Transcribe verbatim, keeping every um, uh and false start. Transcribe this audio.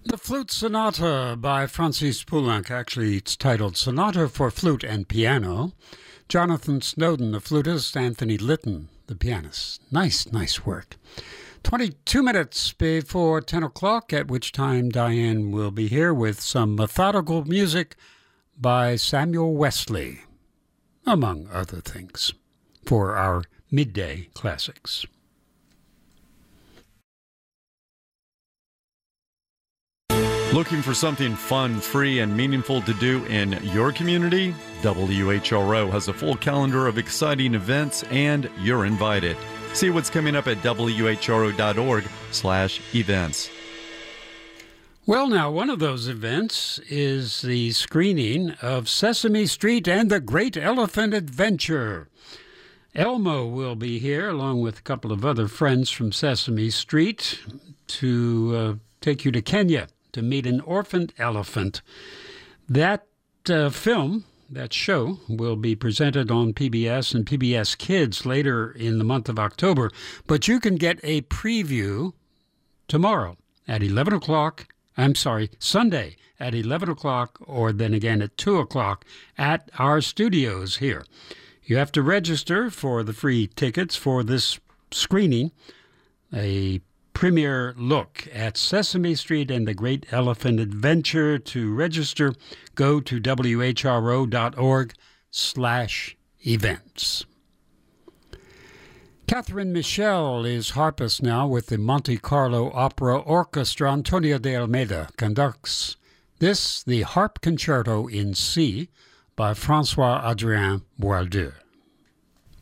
The Flute Sonata by Francis Poulenc. Actually, it's titled Sonata for Flute and Piano. Jonathan Snowden, the flutist. Anthony Litton, the pianist. Nice, nice work. twenty-two minutes before ten o'clock, at which time Diane will be here with some methodical music by Samuel Wesley, among other things, for our midday classics. Looking for something fun, free, and meaningful to do in your community? W H R O has a full calendar of exciting events, and you're invited. See what's coming up at W H R O dot org slash events. Well, now, one of those events is the screening of Sesame Street and the Great Elephant Adventure. Elmo will be here, along with a couple of other friends from Sesame Street, to uh, take you to Kenya to meet an orphaned elephant. That uh, film, that show, will be presented on P B S and P B S Kids later in the month of October. But you can get a preview tomorrow at eleven o'clock. I'm sorry, Sunday at eleven o'clock, or then again at two o'clock at our studios here. You have to register for the free tickets for this screening, a premiere look at Sesame Street and the Great Elephant Adventure. To register, go to W H R O dot org slash events. Catherine Michel is harpist now with the Monte Carlo Opera Orchestra. Antonio de Almeida conducts this, the Harp Concerto in C by François-Adrien Boileau.